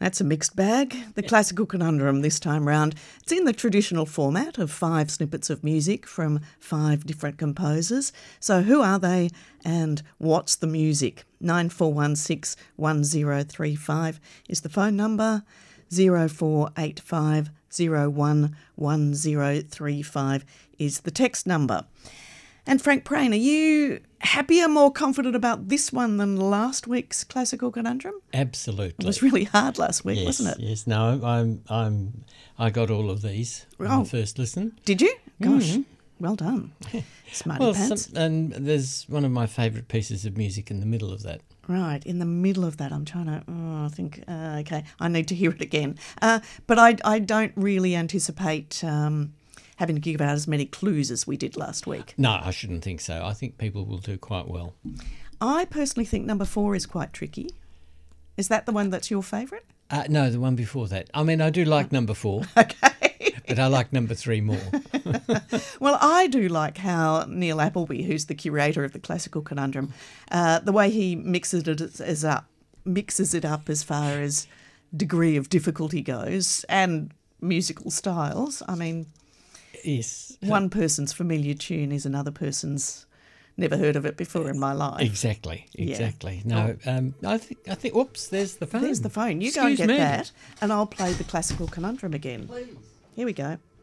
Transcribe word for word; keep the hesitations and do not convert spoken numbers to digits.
That's a mixed bag. The Classical Conundrum this time round. It's in the traditional format of five snippets of music from five different composers. So who are they and what's the music? nine four one six one zero three five is the phone number. zero four eight five zero one one zero three five is the text number. And Frank Prain, are you happier, more confident about this one than last week's Classical Conundrum? Absolutely. It was really hard last week, yes, wasn't it? Yes, no, I'm, I'm, I got all of these on Oh. the first listen. Did you? Gosh, Mm-hmm. well done. Smarty Well, pants. some, and there's one of my favourite pieces of music in the middle of that. Right, in the middle of that, I'm trying to, oh, I think, uh, okay, I need to hear it again. Uh, but I, I don't really anticipate um, having to give out as many clues as we did last week. No, I shouldn't think so. I think people will do quite well. I personally think number four is quite tricky. Is that the one that's your favourite? Uh, no, the one before that. I mean, I do like number four, Okay. but I like number three more. Well, I do like how Neil Appleby, who's the curator of the Classical Conundrum, uh, the way he mixes it as, as up, mixes it up as far as degree of difficulty goes and musical styles. I mean, Yes. one person's familiar tune is another person's never heard of it before in my life. Exactly, Yeah. exactly. No, um, I think, I think, whoops, there's the phone. There's the phone. You go and Excuse get me. that, and I'll play the Classical Conundrum again. Please. Here we go.